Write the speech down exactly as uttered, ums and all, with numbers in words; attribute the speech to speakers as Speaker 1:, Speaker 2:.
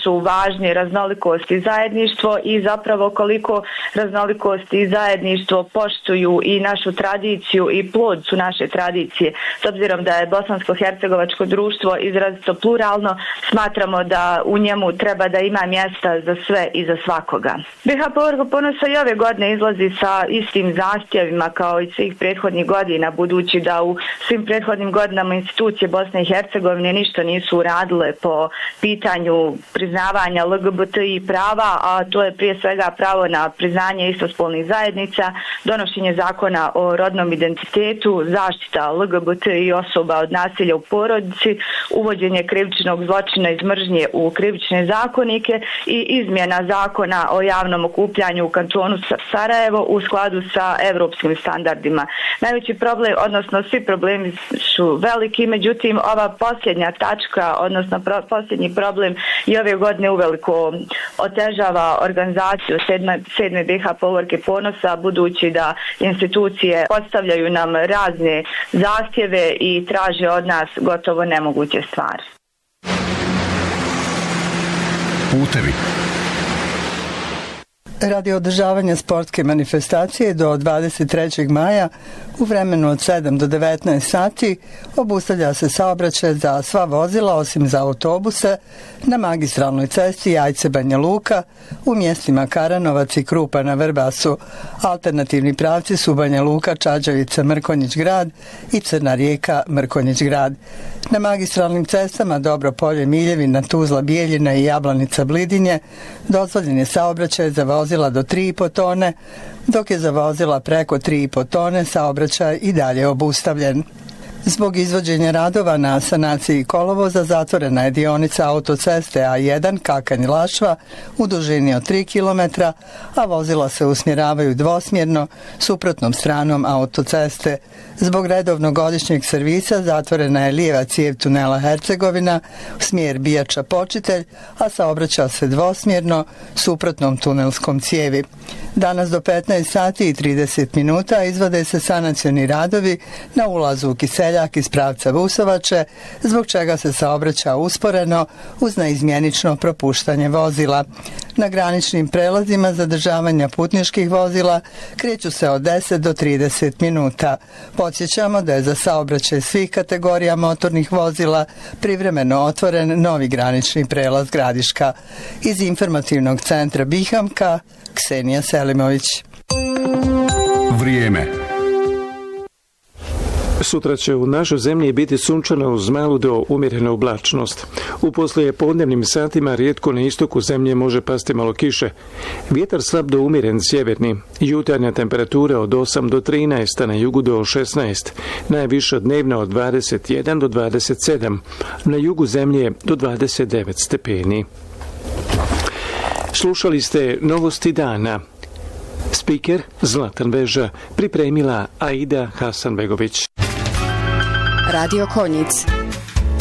Speaker 1: su važni raznolikost i zajedništvo i zapravo koliko raznolikost i zajedništvo poštuju i našu tradiciju i plod su naše tradicije. S obzirom da je bosansko-hercegovačko društvo izrazito pluralno, smatramo da u njemu treba da ima mjesta za sve i za svakoga. B H Povorka Ponosa i ove godine izlazi sa istim zahtjevima kao i svih prethodnih godina, budući da u svim prethodnim godinama institucije Bosne i Hercegovine ništa nisu uradile po pitanju priznavanja L G B T I prava, a to je prije svega pravo na priznanje istospolnih zajednica, donošenje zakona o rodnom identitetu, zaštita L G B T I osoba od nasilja u porodici, uvođenje krivičnog zločina iz mržnje u krivične zakonike i izmjena zakona o javnom okupljanju u kantonu Sarajevo u skladu sa evropskim standardima. Najveći problem, odnosno svi problemi su veliki, međutim ova posljednja tačka, odnosno pro, posljednji problem i ove godine uveliko otežava organizaciju sedme, sedme B H Povorke Ponosa, budući da institucije postavljaju nam razne zahtjeve i traže od nas gotovo nemoguće stvari.
Speaker 2: Putevi.
Speaker 3: Radi održavanja sportske manifestacije do dvadeset trećeg maja u vremenu od sedam do devetnaest sati obustavlja se saobraćaj za sva vozila osim za autobuse na magistralnoj cesti Jajce-Banja Luka u mjestima Karanovac i Krupa na Vrbasu. Alternativni pravci su Banja Luka, Čađavica, Mrkonjić grad i Crna Rijeka, Mrkonjić grad. Na magistralnim cestama Dobropolje, Miljevina, Tuzla, Bijeljina i Jablanica, Blidinje dozvoljen je saobraćaj za vozila do tri i po tone, dok je za vozila preko tri i po tone saobraćaj i dalje obustavljen. Zbog izvođenja radova na sanaciji kolovoza zatvorena je dionica autoceste A jedan Kakanj-Lašva u dužini od tri kilometra, a vozila se usmjeravaju dvosmjerno suprotnom stranom autoceste. Zbog redovnog godišnjeg servisa zatvorena je lijeva cijev tunela Hercegovina u smjer Bijača-Počitelj, a saobraća se dvosmjerno suprotnom tunelskom cijevi. Danas do petnaest sati i trideset minuta izvode se sanacioni radovi na ulazu u Kiseljak iz pravca Vusovače, zbog čega se saobraća usporeno uz neizmjenično propuštanje vozila. Na graničnim prelazima zadržavanja putničkih vozila kreću se od deset do trideset minuta. Podsjećamo da je za saobraćaj svih kategorija motornih vozila privremeno otvoren novi granični prelaz Gradiška. Iz informativnog centra Bihamka, Ksenija Selimović.
Speaker 2: Vrijeme.
Speaker 4: Sutra će u našoj zemlji biti sunčano uz malu do umjerenu oblačnost. U poslijepodnevnim satima rijetko na istoku zemlje može pasti malo kiše. Vjetar slab do umjeren sjeverni. Jutarnja temperatura od osam do trinaest, a na jugu do šesnaest. Najviša dnevna od dvadeset jedan do dvadeset sedam. Na jugu zemlje do dvadeset devet stepeni. Slušali ste novosti dana. Spiker Zlatan Veža, pripremila Aida Hasanbegović.
Speaker 5: Radio Konjic.